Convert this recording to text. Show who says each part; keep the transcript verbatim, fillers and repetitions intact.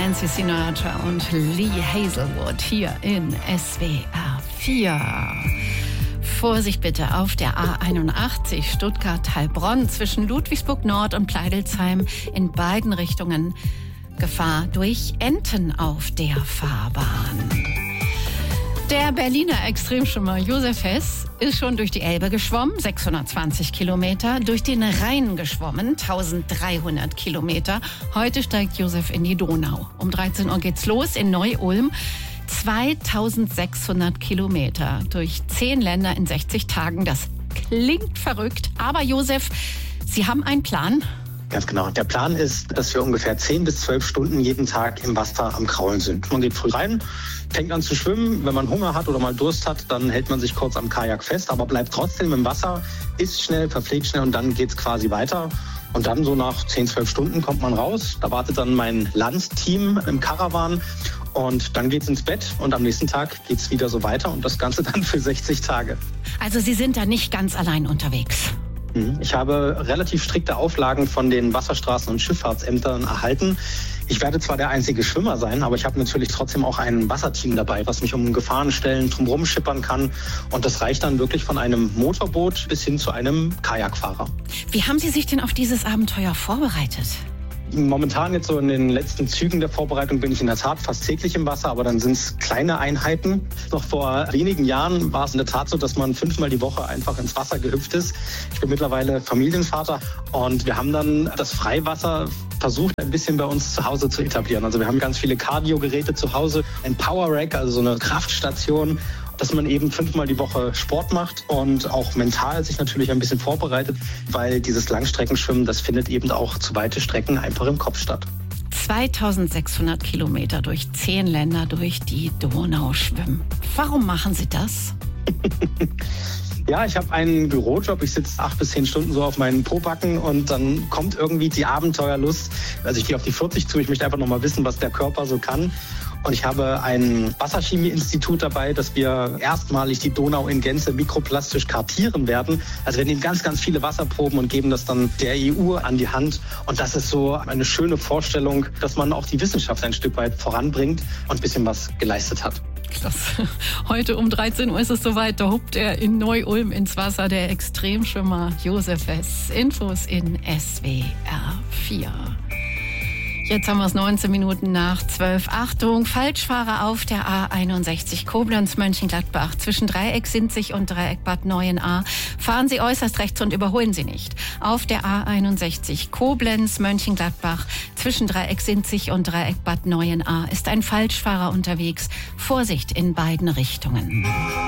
Speaker 1: Nancy Sinatra und Lee Hazelwood hier in S W R vier. Vorsicht bitte auf der A einundachtzig Stuttgart-Heilbronn zwischen Ludwigsburg Nord und Pleidelsheim in beiden Richtungen. Gefahr durch Enten auf der Fahrbahn. Der Berliner Extremschwimmer Josef Hess ist schon durch die Elbe geschwommen, sechshundertzwanzig Kilometer, durch den Rhein geschwommen, tausenddreihundert Kilometer. Heute steigt Josef in die Donau. Um dreizehn Uhr geht's los in Neu-Ulm. zweitausendsechshundert Kilometer durch zehn Länder in sechzig Tagen. Das klingt verrückt, aber Josef, Sie haben einen Plan?
Speaker 2: Ganz genau. Der Plan ist, dass wir ungefähr zehn bis zwölf Stunden jeden Tag im Wasser am Kraulen sind. Man geht früh rein, fängt an zu schwimmen. Wenn man Hunger hat oder mal Durst hat, dann hält man sich kurz am Kajak fest, aber bleibt trotzdem im Wasser, isst schnell, verpflegt schnell und dann geht's quasi weiter. Und dann so nach zehn, zwölf Stunden kommt man raus. Da wartet dann mein Landsteam im Karawan. Und dann geht's ins Bett und am nächsten Tag geht's wieder so weiter und das Ganze dann für sechzig Tage.
Speaker 1: Also Sie sind da nicht ganz allein unterwegs?
Speaker 2: Ich habe relativ strikte Auflagen von den Wasserstraßen- und Schifffahrtsämtern erhalten. Ich werde zwar der einzige Schwimmer sein, aber ich habe natürlich trotzdem auch ein Wasserteam dabei, was mich um Gefahrenstellen drumherum schippern kann. Und das reicht dann wirklich von einem Motorboot bis hin zu einem Kajakfahrer.
Speaker 1: Wie haben Sie sich denn auf dieses Abenteuer vorbereitet?
Speaker 2: Momentan jetzt so in den letzten Zügen der Vorbereitung bin ich in der Tat fast täglich im Wasser, aber dann sind es kleine Einheiten. Noch vor wenigen Jahren war es in der Tat so, dass man fünfmal die Woche einfach ins Wasser gehüpft ist. Ich bin mittlerweile Familienvater und wir haben dann das Freiwasser versucht, ein bisschen bei uns zu Hause zu etablieren. Also wir haben ganz viele Cardio-Geräte zu Hause, ein Power Rack, also so eine Kraftstation, dass man eben fünfmal die Woche Sport macht und auch mental sich natürlich ein bisschen vorbereitet, weil dieses Langstreckenschwimmen, das findet eben auch zu weite Strecken einfach im Kopf statt.
Speaker 1: zweitausendsechshundert Kilometer durch zehn Länder durch die Donau schwimmen. Warum machen Sie das?
Speaker 2: Ja, ich habe einen Bürojob. Ich sitze acht bis zehn Stunden so auf meinen Pobacken und dann kommt irgendwie die Abenteuerlust. Also ich gehe auf die vierzig zu. Ich möchte einfach noch mal wissen, was der Körper so kann. Und ich habe ein Wasserchemie-Institut dabei, dass wir erstmalig die Donau in Gänze mikroplastisch kartieren werden. Also wir nehmen ganz, ganz viele Wasserproben und geben das dann der E U an die Hand. Und das ist so eine schöne Vorstellung, dass man auch die Wissenschaft ein Stück weit voranbringt und ein bisschen was geleistet hat.
Speaker 1: Klasse. Heute um dreizehn Uhr ist es soweit. Da hupt er in Neu-Ulm ins Wasser, der Extremschwimmer Josef Hess. Infos in S W R vier. Jetzt haben wir es neunzehn Minuten nach zwölf. Achtung, Falschfahrer auf der A einundsechzig Koblenz-Mönchengladbach. Zwischen Dreieck Sinzig und Dreieck Bad Neuenahr fahren Sie äußerst rechts und überholen Sie nicht. Auf der A einundsechzig Koblenz-Mönchengladbach zwischen Dreieck Sinzig und Dreieck Bad Neuenahr ist ein Falschfahrer unterwegs. Vorsicht in beiden Richtungen.